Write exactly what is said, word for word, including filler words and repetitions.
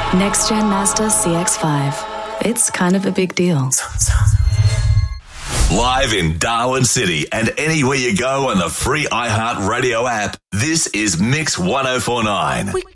Next Gen Mazda C X five. It's kind of a big deal. Live in Darwin City and anywhere you go on the free iHeartRadio app, this is Mix one oh four nine. We